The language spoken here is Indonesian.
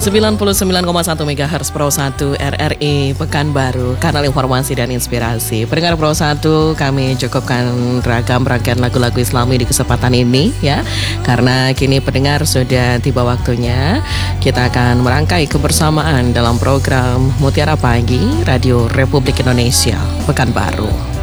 99,1 MHz Pro 1 RRI Pekanbaru, kanal informasi dan inspirasi. Pendengar Pro 1, kami cukupkan ragam rangkaian lagu-lagu Islami di kesempatan ini ya. Karena kini pendengar sudah tiba waktunya kita akan merangkai kebersamaan dalam program Mutiara Pagi Radio Republik Indonesia Pekanbaru.